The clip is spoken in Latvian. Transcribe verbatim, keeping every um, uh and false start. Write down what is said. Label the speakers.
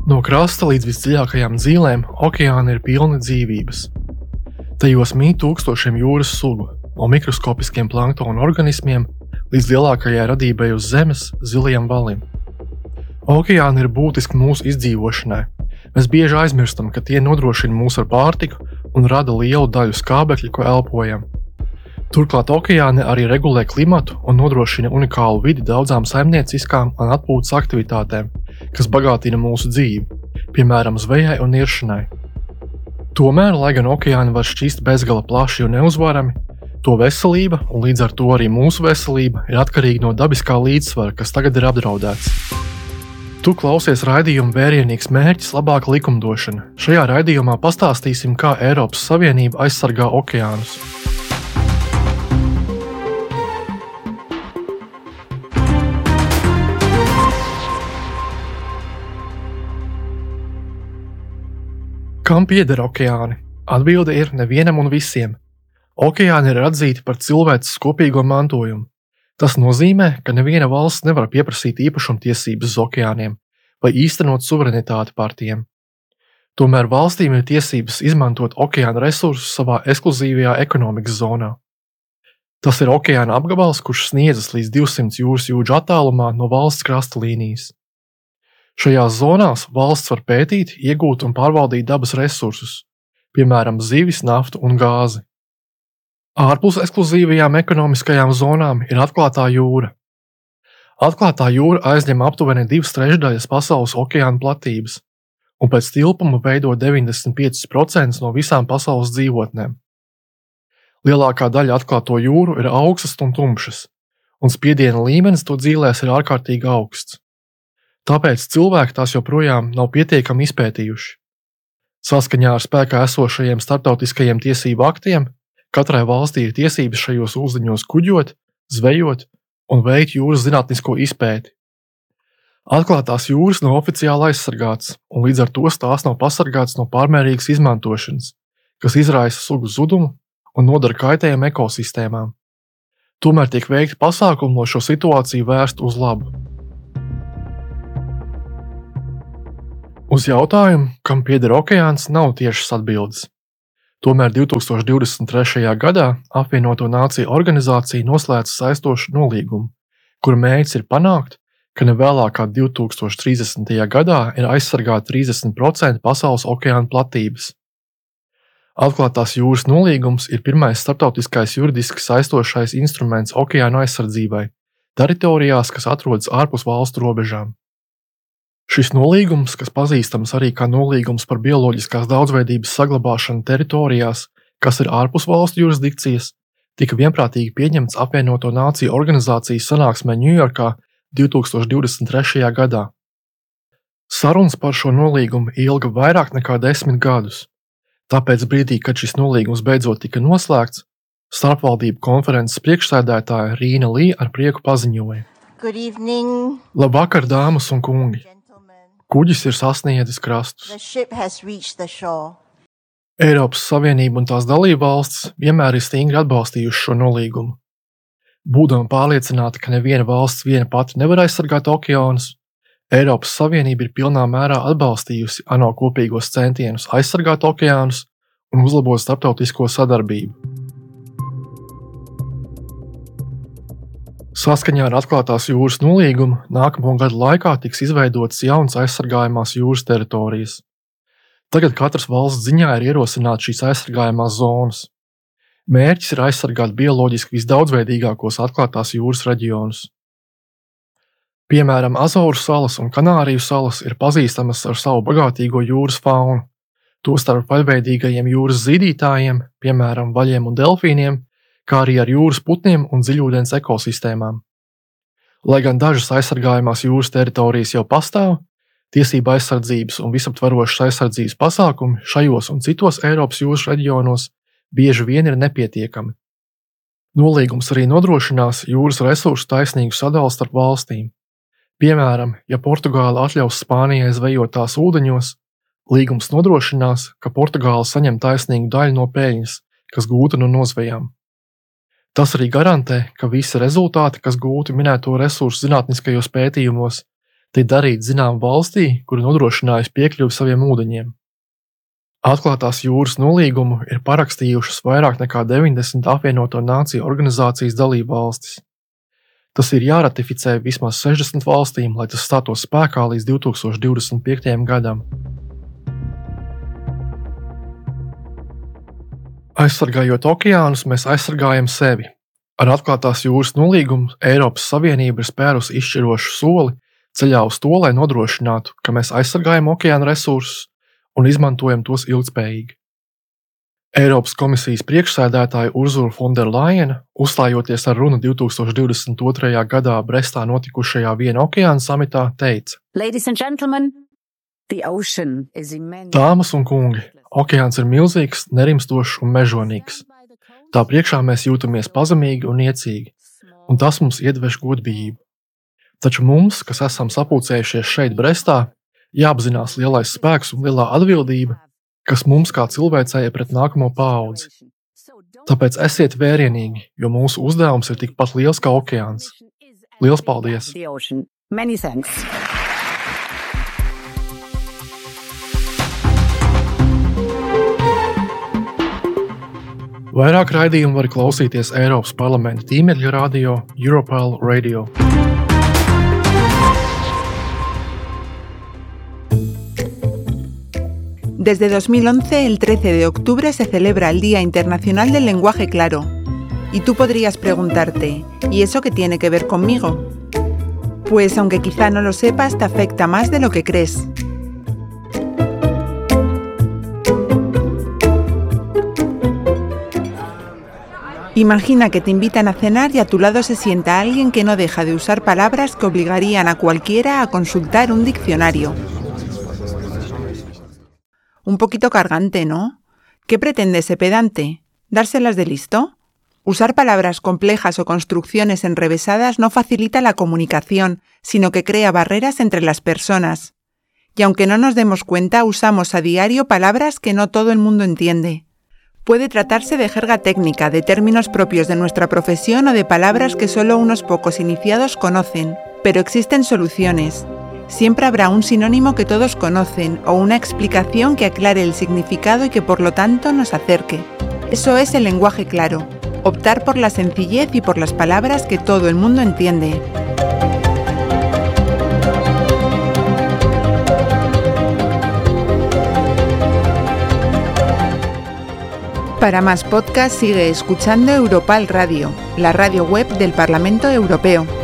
Speaker 1: No krasta līdz visdziļākajām dzīlēm okeāni ir pilni dzīvības. Tajos mīt tūkstošiem jūras sugu, no mikroskopiskiem planktona organismiem līdz lielākajai radībai uz zemes zilajam valim. Okeāni ir būtiski mūsu izdzīvošanai. Mēs bieži aizmirstam, ka tie nodrošina mūs ar pārtiku un rada lielu daļu skābekļa, ko elpojam. Turklāt okeāni arī regulē klimatu un nodrošina unikālu vidi daudzām saimnieciskām un atpūtas aktivitātēm, kas bagātina mūsu dzīvi, piemēram, zvejai un niršanai. Tomēr, lai gan okeāni var šķist bezgala plaši un neuzvarami, to veselība un līdz ar to arī mūsu veselība ir atkarīga no dabiskā līdzsvara, kas tagad ir apdraudēts. Tu klausies raidījumu Vērienīgs mērķis labāka likumdošana. Šajā raidījumā pastāstīsim, kā Eiropas Savienība aizsargā okeānus. Kam pieder okeāni? Atbilde ir nevienam un visiem. Okeāni ir atzīti par cilvēces kopīgo mantojumu. Tas nozīmē, ka neviena valsts nevar pieprasīt īpašumtiesības uz okeāniem vai īstenot suverenitāti pār tiem. Tomēr valstīm ir tiesības izmantot okeāna resursus savā ekskluzīvajā ekonomikas zonā. Tas ir okeāna apgabals, kurš sniedzas līdz divsimt jūras jūdžu attālumā no valsts krasta līnijas. Šajās zonās valsts var pētīt, iegūt un pārvaldīt dabas resursus, piemēram, zivis, naftu un gāzi. Ārpus ekskluzīvajām ekonomiskajām zonām ir atklātā jūra. Atklātā jūra aizņem aptuveni divas trešdaļas pasaules okeāna platības, un pēc tilpuma veido deviņdesmit pieci procenti no visām pasaules dzīvotnēm. Lielākā daļa atklāto jūru ir augstas un tumšas, un spiediena līmenis to dzīlēs ir ārkārtīgi augsts. Tāpēc cilvēki tās joprojām nav pietiekami izpētījuši. Saskaņā ar spēkā esošajiem starptautiskajiem tiesību aktiem, katrai valstī ir tiesības šajos ūdeņos kuģot, zvejot un veikt jūras zinātnisko izpēti. Atklātās jūras nav oficiāli aizsargātas, un līdz ar to tās nav pasargātas no pārmērīgas izmantošanas, kas izraisa sugu zudumu un nodara kaitējumu ekosistēmām. Tomēr tiek veikti pasākumi, lai šo situāciju vērstu uz labu. Uz jautājumu, kam pieder okeāns, nav tiešas atbildes. Tomēr divi tūkstoši divdesmit trešajā gadā Apvienoto Nāciju organizācija noslēdza saistošu nolīgumu, kura mērķis ir panākt, ka ne vēlāk kā divi tūkstoši trīsdesmitajā gadā ir aizsargāti trīsdesmit procenti pasaules okeāna platības. Atklātās jūras nolīgums ir pirmais starptautiskais juridiski saistošais instruments okeāna aizsardzībai teritorijās, kas atrodas ārpus valstu robežām. Šis nolīgums, kas pazīstams arī kā nolīgums par bioloģiskās daudzveidības saglabāšanu teritorijās, kas ir ārpus valstu jurisdikcijas, tika vienprātīgi pieņemts Apvienoto Nāciju organizācijas sanāksmē Ņujorkā divi tūkstoši divdesmit trešajā gadā. Sarunas par šo nolīgumu ilga vairāk nekā desmit gadus, tāpēc brīdī, kad šis nolīgums beidzot tika noslēgts, starpvaldību konferences priekšsēdētāja Rīna Lī ar prieku paziņoja:
Speaker 2: Good evening.
Speaker 1: Labvakar, dāmas un kungi! Kuģis ir sasniedzis krastus.
Speaker 2: The ship has reached the shore.
Speaker 1: Eiropas Savienība un tās dalībvalstis vienmēr ir stingri atbalstījuši šo nolīgumu. Būdama pārliecināta, ka neviena valsts viena pati nevar aizsargāt okeānus, Eiropas Savienība ir pilnā mērā atbalstījusi ANO kopīgos centienus aizsargāt okeānus un uzlabot starptautisko sadarbību. Saskaņā ar atklātās jūras nolīgumu nākamo gadu laikā tiks izveidotas jaunas aizsargājamās jūras teritorijas. Tagad katras valsts ziņā ir ierosināt šīs aizsargājamās zonas. Mērķis ir aizsargāt bioloģiski visdaudzveidīgākos atklātās jūras reģionus. Piemēram, Azoru salas un Kanāriju salas ir pazīstamas ar savu bagātīgo jūras faunu, tostarp vaļveidīgajiem jūras zīdītājiem, piemēram, vaļiem un delfīniem, kā arī ar jūras putniem un dziļūdens ekosistēmām. Lai gan dažas aizsargājamās jūras teritorijas jau pastāv, tiesība aizsardzības un visaptvarošas aizsardzības pasākumi šajos un citos Eiropas jūras reģionos bieži vien ir nepietiekami. Nolīgums arī nodrošinās jūras resursu taisnīgu sadalu starp valstīm. Piemēram, ja Portugāla atļaus Spānijai zvejot tās ūdeņos, līgums nodrošinās, ka Portugāla saņem taisnīgu daļu no peļņas, kas gūta no nozvejām. Tas arī garantē, ka visi rezultāti, kas gūti minēto resursu zinātniskajos pētījumos, tai darīt zinām valstī, kura nodrošinājusi piekļuvi saviem ūdeņiem. Atklātās jūras nolīgumu ir parakstījušas vairāk nekā deviņdesmit apvienoto nāciju organizācijas dalībvalstis. Tas ir jāratificē vismaz sešdesmit valstīm, lai tas stātos spēkā līdz divi tūkstoši divdesmit piektajam gadam. Aizsargājot okeānus, mēs aizsargājam sevi. Ar atklātās jūras nolīgumu Eiropas Savienība ir spērusi izšķirošu soli ceļā uz to, lai nodrošinātu, ka mēs aizsargājam okeāna resursus un izmantojam tos ilgtspējīgi. Eiropas komisijas priekšsēdētāja Ursula von der Leyen, uzstājoties ar runu divi tūkstoši divdesmit otrajā gadā Brestā notikušajā Viena okeāna samitā, teica:
Speaker 3: Ladies and gentlemen, the ocean is immense.
Speaker 1: Dāmas un kungi, okeāns ir milzīgs, nerimstošs un mežonīgs. Tā priekšā mēs jūtamies pazemīgi un niecīgi, un tas mums iedvež godbijību. Taču mums, kas esam sapulcējušies šeit Brestā, jāapzinās lielais spēks un lielā atbildība, kas mums kā cilvēcei ir pret nākamo paudzi. Tāpēc esiet vērienīgi, jo mūsu uzdevums ir tikpat liels kā okeāns. Liels paldies!
Speaker 3: Many thanks.
Speaker 1: Vairāk raidījumu var klausīties Eiropas parlamenta tīmekļa radio Europal Radio.
Speaker 4: Desde dos mil once, el trece de octubre, se celebra el Día Internacional del Lenguaje Claro. Y tú podrías preguntarte, ¿y eso qué tiene que ver conmigo? Pues aunque quizá no lo sepas, te afecta más de lo que crees. Imagina que te invitan a cenar y a tu lado se sienta alguien que no deja de usar palabras que obligarían a cualquiera a consultar un diccionario. Un poquito cargante, ¿no? ¿Qué pretende ese pedante? ¿Dárselas de listo? Usar palabras complejas o construcciones enrevesadas no facilita la comunicación, sino que crea barreras entre las personas. Y aunque no nos demos cuenta, usamos a diario palabras que no todo el mundo entiende. Puede tratarse de jerga técnica, de términos propios de nuestra profesión o de palabras que solo unos pocos iniciados conocen, pero existen soluciones. Siempre habrá un sinónimo que todos conocen o una explicación que aclare el significado y que por lo tanto nos acerque. Eso es el lenguaje claro, optar por la sencillez y por las palabras que todo el mundo entiende. Para más podcasts sigue escuchando Europal Radio, la radio web del Parlamento Europeo.